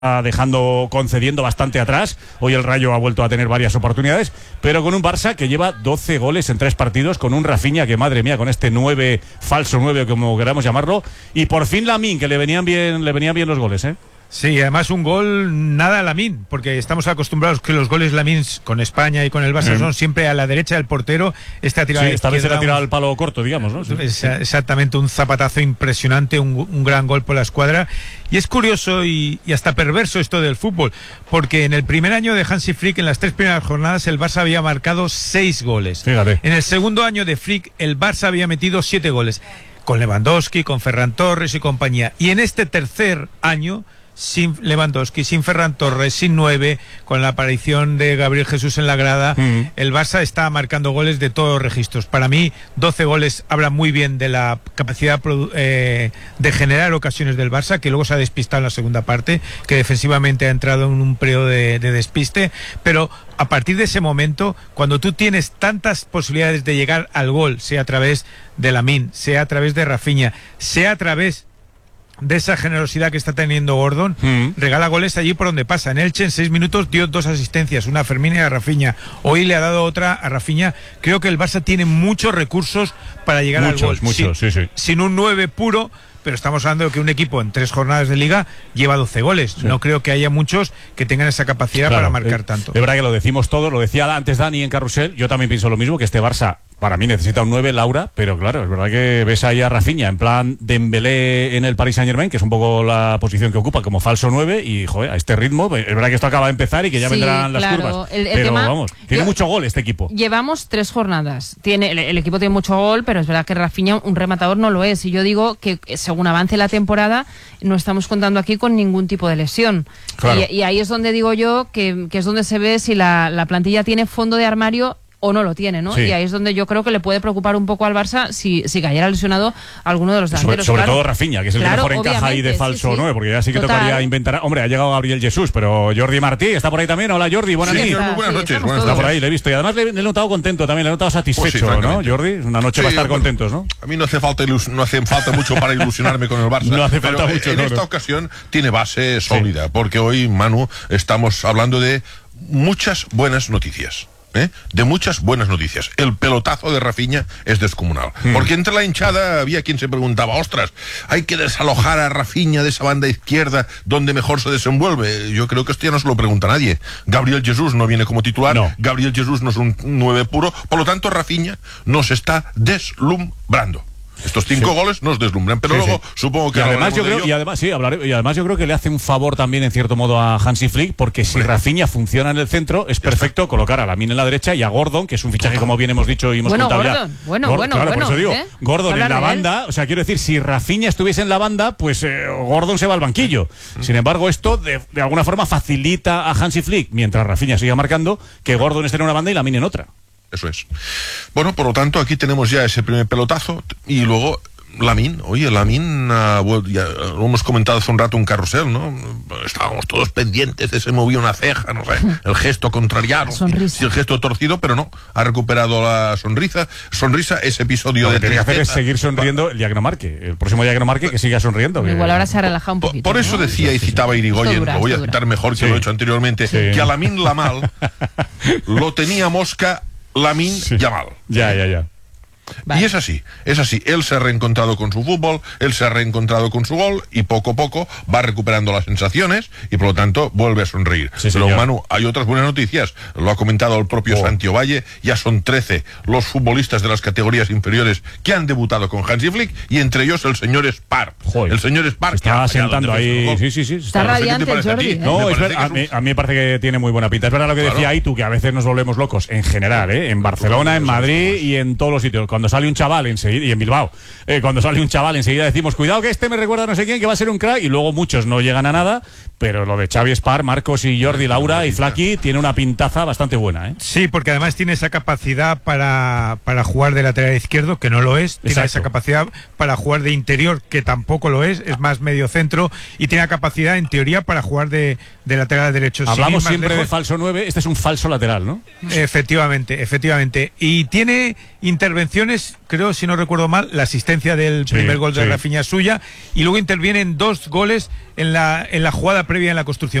concediendo bastante atrás. Hoy el Rayo ha vuelto a tener varias oportunidades, pero con un Barça que lleva 12 goles en 3 partidos, con un Rafinha que, madre mía, con este 9, falso 9, como queramos llamarlo, y por fin Lamine, que le venían bien los goles, ¿eh? Sí, además un gol nada a Lamine, porque estamos acostumbrados que los goles Lamine con España y con el Barça son siempre a la derecha del portero. Esta vez era tirado al palo corto, digamos, ¿no? Sí. Exactamente, un zapatazo impresionante, un gran gol por la escuadra. Y es curioso y hasta perverso esto del fútbol, porque en el primer año de Hansi Flick, en las 3 primeras jornadas, el Barça había marcado 6 goles. Fíjate. En el segundo año de Flick, el Barça había metido 7 goles, con Lewandowski, con Ferran Torres y compañía. Y en este tercer año, sin Lewandowski, sin Ferran Torres, sin 9, con la aparición de Gabriel Jesús en la grada, el Barça está marcando goles de todos los registros. Para mí, 12 goles hablan muy bien de la capacidad de generar ocasiones del Barça, que luego se ha despistado en la segunda parte, que defensivamente ha entrado en un periodo de despiste, pero a partir de ese momento, cuando tú tienes tantas posibilidades de llegar al gol, sea a través de Lamine, sea a través de Rafinha, sea a través de esa generosidad que está teniendo Gordon, regala goles allí por donde pasa. En Elche, en 6 minutos, dio 2 asistencias, una a Fermín y a Rafinha. Hoy le ha dado otra a Rafinha. Creo que el Barça tiene muchos recursos para llegar al gol. Sin un 9 puro, pero estamos hablando de que un equipo en 3 jornadas de liga lleva 12 goles. Sí. No creo que haya muchos que tengan esa capacidad para marcar tanto. Es verdad que lo decimos todo, lo decía antes Dani en Carrusel, yo también pienso lo mismo, que este Barça para mí necesita un 9, Laura, pero claro, es verdad que ves ahí a Rafinha en plan Dembélé en el Paris Saint-Germain, que es un poco la posición que ocupa como falso 9, y joder, a este ritmo, es verdad que esto acaba de empezar y que ya vendrán las curvas. Pero tema, vamos, tiene mucho gol este equipo. Llevamos 3 jornadas. El equipo tiene mucho gol, pero es verdad que Rafinha, un rematador, no lo es. Y yo digo que según avance la temporada, no estamos contando aquí con ningún tipo de lesión. Claro. Y ahí es donde digo yo que es donde se ve si la plantilla tiene fondo de armario o no lo tiene, ¿no? Sí. Y ahí es donde yo creo que le puede preocupar un poco al Barça si cayera lesionado alguno de los delanteros. Sobre todo Rafinha, que es el que mejor encaja ahí de falso 9, porque ya sí que tocaría inventar. Hombre, ha llegado Gabriel Jesús, pero Jordi Martí está por ahí también. Hola Jordi, buenas noches. Buenas noches. Está por ahí, le he visto. Y además le he notado contento también, le he notado satisfecho, pues sí, ¿no, Jordi? Una noche para estar contentos, ¿no? A mí no hace falta mucho para ilusionarme con el Barça. No hace falta mucho. En esta ocasión tiene base sólida, porque hoy, Manu, estamos hablando de muchas buenas noticias. De muchas buenas noticias. El pelotazo de Rafinha es descomunal. Porque entre la hinchada había quien se preguntaba, ostras, hay que desalojar a Rafinha de esa banda izquierda donde mejor se desenvuelve. Yo creo que esto ya no se lo pregunta a nadie. Gabriel Jesús no viene como titular, no. Gabriel Jesús no es un 9 puro, por lo tanto Rafinha nos está deslumbrando. Estos 5 goles nos deslumbran, pero luego supongo que además yo creo que le hace un favor también en cierto modo a Hansi Flick, porque si Rafinha funciona en el centro es perfecto colocar a Lamine en la derecha y a Gordon, que es un fichaje como bien hemos dicho y hemos contado ya. Por eso digo, Gordon en la banda, o sea, quiero decir, si Rafinha estuviese en la banda, pues Gordon se va al banquillo. Sin embargo, esto de alguna forma facilita a Hansi Flick, mientras Rafinha siga marcando, que Gordon esté en una banda y Lamine en otra. Eso es. Bueno, por lo tanto, aquí tenemos ya ese primer pelotazo y luego Lamine. Oye, Lamine, ya lo hemos comentado hace un rato en Carrusel, ¿no? Estábamos todos pendientes de se movía una ceja, no sé, el gesto contrariado, sí, el gesto torcido, pero no, ha recuperado la sonrisa, ese episodio lo de que tiene que hacer es seguir sonriendo el día que no marque, el próximo día que no marque, que siga sonriendo. Igual ahora se ha relajado un poquito. Por eso decía y citaba a Irigoyen, lo voy a citar mejor que lo he hecho anteriormente, que a Lamine Yamal lo tenía mosca Lamine Yamal. Ya. Vale. Y es así, él se ha reencontrado con su fútbol, él se ha reencontrado con su gol y poco a poco va recuperando las sensaciones y por lo tanto vuelve a sonreír. Pero Manu, hay otras buenas noticias, lo ha comentado el propio Santi Ovalle, ya son 13 los futbolistas de las categorías inferiores que han debutado con Hansi Flick y entre ellos el señor Spar. El señor Spar está sentando ahí, sí. Está radiante el Jordi. No, a mí me parece que tiene muy buena pinta. Es verdad lo que decía Aitu, que a veces nos volvemos locos en general, en Barcelona, en Madrid y en todos los sitios. Cuando sale un chaval enseguida, y en Bilbao, cuando sale un chaval enseguida decimos, cuidado que este me recuerda a no sé quién, que va a ser un crack, y luego muchos no llegan a nada, pero lo de Xavi Spar, Marcos y Jordi, Laura y Flaki tiene una pintaza bastante buena, Sí, porque además tiene esa capacidad para jugar de lateral izquierdo, que no lo es, tiene esa capacidad para jugar de interior, que tampoco lo es más medio centro, y tiene la capacidad en teoría para jugar de lateral derecho. Hablamos siempre de falso 9, este es un falso lateral, ¿no? Efectivamente, y tiene intervención intervenciones, creo, si no recuerdo mal, la asistencia del primer gol de Rafinha suya, y luego intervienen 2 goles en la jugada previa en la construcción.